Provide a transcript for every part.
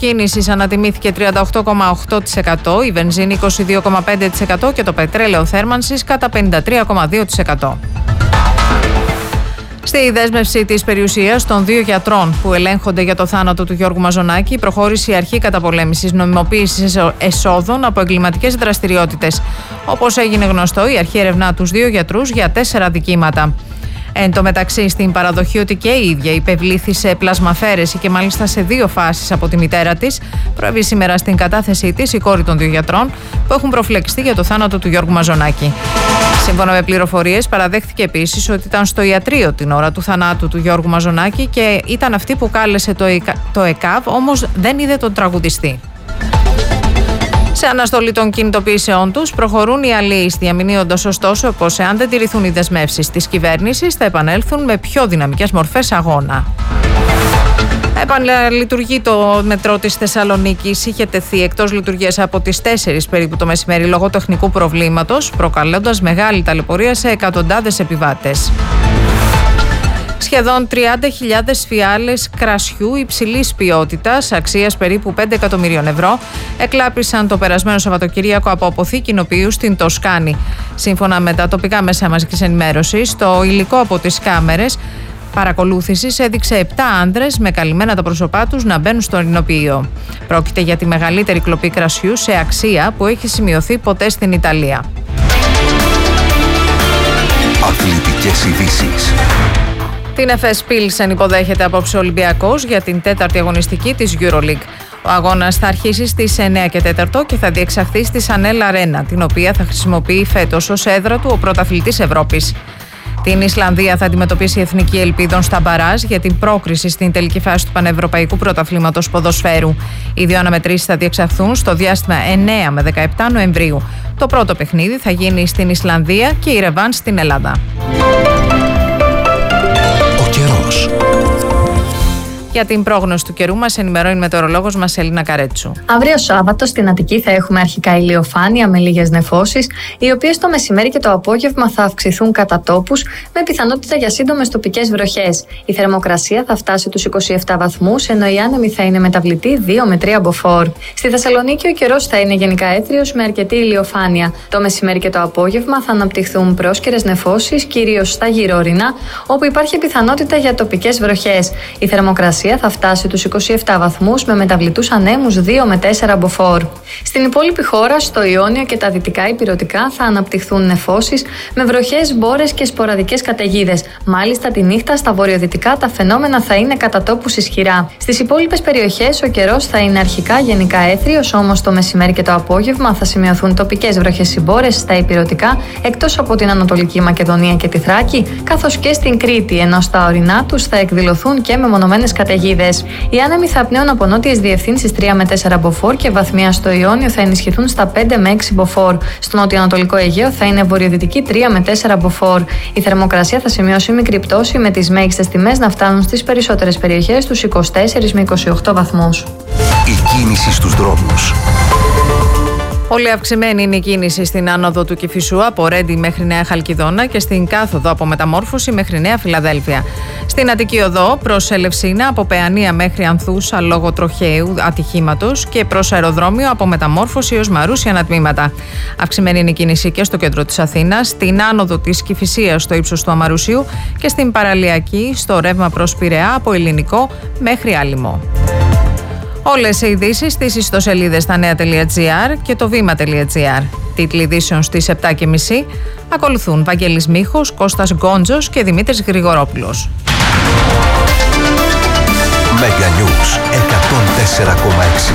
κίνησης ανατιμήθηκε 38,8%, η βενζίνη 22,5% και το πετρέλαιο θέρμανσης κατά 53,2%. Στη δέσμευση της περιουσίας των 2 γιατρών που ελέγχονται για το θάνατο του Γιώργου Μαζονάκη, προχώρησε η αρχή καταπολέμησης νομιμοποίησης εσόδων από εγκληματικές δραστηριότητες. Όπως έγινε γνωστό, η αρχή ερευνά τους 2 γιατρούς για 4 αδικήματα. Εν τω μεταξύ, στην παραδοχή ότι και η ίδια υπευλήθη σε πλασμαφαίρεση και μάλιστα σε 2 φάσεις από τη μητέρα της, προέβη σήμερα στην κατάθεσή της η κόρη των 2 γιατρών που έχουν προφυλακιστεί για το θάνατο του Γιώργου Μαζονάκη. Σύμφωνα με πληροφορίες, παραδέχθηκε επίσης ότι ήταν στο ιατρείο την ώρα του θανάτου του Γιώργου Μαζονάκη και ήταν αυτή που κάλεσε το ΕΚΑΒ, όμως δεν είδε τον τραγουδιστή. Σε αναστολή των κινητοποιήσεών τους προχωρούν οι αλίεις, διαμηνύοντας ωστόσο πως εάν δεν τηρηθούν οι δεσμεύσεις της κυβέρνησης θα επανέλθουν με πιο δυναμικές μορφές αγώνα. Επαναλειτουργεί το μετρό της Θεσσαλονίκης. Είχε τεθεί εκτός λειτουργίας από τις 4 περίπου το μεσημέρι λόγω τεχνικού προβλήματος, προκαλώντας μεγάλη ταλαιπωρία σε εκατοντάδες επιβάτες. Σχεδόν 30.000 φιάλες κρασιού υψηλής ποιότητας, αξίας περίπου 5 εκατομμυρίων ευρώ, εκλάπησαν το περασμένο Σαββατοκύριακο από αποθήκη νοπιού στην Τοσκάνη. Σύμφωνα με τα τοπικά μέσα μαζικής ενημέρωσης, το υλικό από τις κάμερες παρακολούθησης έδειξε 7 άνδρες με καλυμμένα τα πρόσωπά τους να μπαίνουν στο ορεινοποιείο. Πρόκειται για τη μεγαλύτερη κλοπή κρασιού σε αξία που έχει σημειωθεί ποτέ στην Ιταλία. Αθλητικές ειδήσεις. Την Εφές Πίλσεν υποδέχεται απόψε ο Ολυμπιακός για την 4η αγωνιστική της EuroLeague. Ο αγώνας θα αρχίσει στις 9 και 4 και θα διεξαχθεί στη Σανέλ Αρένα, την οποία θα χρησιμοποιεί φέτος ως έδρα του ο πρωταθλητής Ευρώπης. Την Ισλανδία θα αντιμετωπίσει η Εθνική Ελπίδων στα μπαράζ για την πρόκριση στην τελική φάση του Πανευρωπαϊκού Πρωταθλήματος Ποδοσφαίρου. Οι 2 αναμετρήσεις θα διεξαχθούν στο διάστημα 9 με 17 Νοεμβρίου. Το πρώτο παιχνίδι θα γίνει στην Ισλανδία και η ρεβάνς στην Ελλάδα. Ο καιρός. Για την πρόγνωση του καιρού μας ενημερώνει η μετεωρολόγος μας Ελίνα Καρέτσου. Αύριο Σάββατο στην Αττική θα έχουμε αρχικά ηλιοφάνεια με λίγες νεφώσεις, οι οποίες το μεσημέρι και το απόγευμα θα αυξηθούν κατά τόπους με πιθανότητα για σύντομες τοπικές βροχές. Η θερμοκρασία θα φτάσει τους 27 βαθμούς, ενώ η άνεμη θα είναι μεταβλητή 2 με 3 μποφόρ. Στη Θεσσαλονίκη ο καιρός θα είναι γενικά έθριος με αρκετή ηλιοφάνεια. Το μεσημέρι και το απόγευμα θα αναπτυχθούν πρόσκαιρες νεφώσεις, κυρίως στα γύρω-ορεινά, όπου υπάρχει πιθανότητα για τοπικές βροχές. Η θερμοκρασία θα φτάσει τους 27 βαθμούς με μεταβλητούς ανέμους 2 με 4 μποφόρ. Στην υπόλοιπη χώρα, στο Ιόνιο και τα δυτικά ηπειρωτικά θα αναπτυχθούν νεφώσεις με βροχές, μπόρες και σποραδικές καταιγίδες. Μάλιστα τη νύχτα στα βορειοδυτικά τα φαινόμενα θα είναι κατά τόπους ισχυρά. Στις υπόλοιπες περιοχές ο καιρός θα είναι αρχικά γενικά έθριος, όμως το μεσημέρι και το απόγευμα θα σημειωθούν τοπικές βροχές ή μπόρες στα ηπειρωτικά, εκτός από την Ανατολική Μακεδονία και τη Θράκη, καθώς και στην Κρήτη, ενώ στα ορεινά τους θα εκδηλωθούν και μεμονωμένες καταιγίδες. Οι άνεμοι θα πνέουν από νότιες διευθύνσεις 3 με 4 μποφόρ και βαθμία στο Ιόνιο θα ενισχυθούν στα 5 με 6 μποφόρ. Στο νοτιοανατολικό Αιγαίο θα είναι βορειοδυτική 3 με 4 μποφόρ. Η θερμοκρασία θα σημειώσει μικρή πτώση με τις μέγιστες τιμές να φτάνουν στις περισσότερες περιοχές τους 24 με 28 βαθμούς. Η κίνηση στους δρόμους. Πολύ αυξημένη είναι η κίνηση στην άνοδο του Κηφισού από Ρέντι μέχρι Νέα Χαλκιδόνα και στην κάθοδο από Μεταμόρφωση μέχρι Νέα Φιλαδέλφια. Στην Αττική Οδό προς Ελευσίνα από Παιανία μέχρι Ανθούσα λόγω τροχαίου ατυχήματος και προς αεροδρόμιο από Μεταμόρφωση έως Μαρούσια ανατμήματα. Αυξημένη είναι η κίνηση και στο κέντρο της Αθήνας, στην άνοδο της Κηφισίας στο ύψος του Αμαρουσίου και στην Παραλιακή στο ρεύμα προς Πειραιά από Ελληνικό μέχρι Άλυμο. Όλες οι ειδήσεις στις ιστοσελίδες stanea.gr και το βήμα.gr. Τίτλοι ειδήσεων στις 7.30. Ακολουθούν Βαγγέλης Μίχος, Κώστας Γκόντζος και Δημήτρης Γρηγορόπουλος. Μέγα Νιούς 104,6.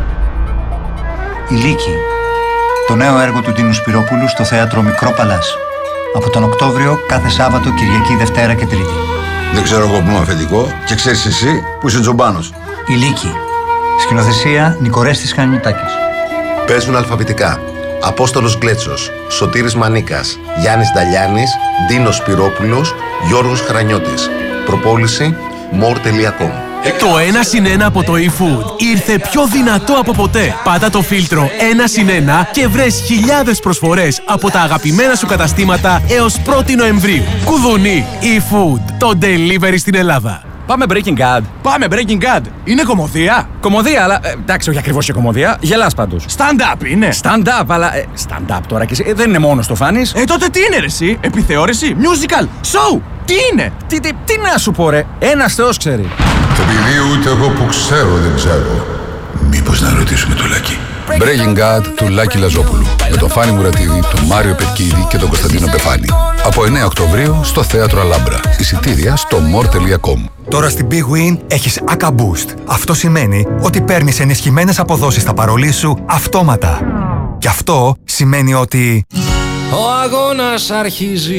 Η Λύκη. Το νέο έργο του Τίνου Σπυρόπουλου στο θέατρο Μικρό Παλάς. Από τον Οκτώβριο κάθε Σάββατο, Κυριακή, Δευτέρα και Τρίτη. Δεν ξέρω εγώ που είμαι αφεντικό και ξέρεις εσύ που είσαι τζομπάνος. Η Λύκη. Σκηνοθεσία Νικορέστης Χανιωτάκης. Παίζουν αλφαβητικά Απόστολος Γκλέτσος, Σωτήρης Μανίκας, Γιάννης Νταλιάνης, Ντίνος Σπυρόπουλος, Γιώργος Χρανιώτης. Προπόληση more.com. Το 1+1 από το eFood ήρθε πιο δυνατό από ποτέ. Πάτα το φίλτρο 1+1 και βρες χιλιάδες προσφορές από τα αγαπημένα σου καταστήματα έως 1η Νοεμβρίου. Κουδουνί eFood, το delivery στην Ελλάδα. Πάμε Breaking Bad. Πάμε Breaking Bad. Είναι κωμωδία. Κωμωδία, αλλά εντάξει, όχι ακριβώς και κωμωδία. Γελάς πάντως. Stand-up είναι. Stand-up, αλλά. Stand-up τώρα και εσύ. Δεν είναι μόνο το φάνης. Τότε τι είναι ρε εσύ? Επιθεώρηση, musical, show. Τι είναι? Τι να σου πω, ρε. Ένας Θεός ξέρει. Επειδή ούτε εγώ που ξέρω δεν ξέρω. Μήπως να ρωτήσουμε το Λάκη. Breaking Bad του Λάκη Λαζόπουλου. Με τον Φάνη Μουρατίδη, τον Μάριο Πετκίδη και τον Κωνσταντίνο Πεφάνη. Από 9 Οκτωβρίου στο Θέατρο Αλάμπρα. Εισιτήρια στο more.com. Τώρα στην Big Win έχεις ACA Boost. Αυτό σημαίνει ότι παίρνεις ενισχυμένες αποδόσεις στα παρολί σου αυτόματα. Και αυτό σημαίνει ότι... Ο αγώνας αρχίζει.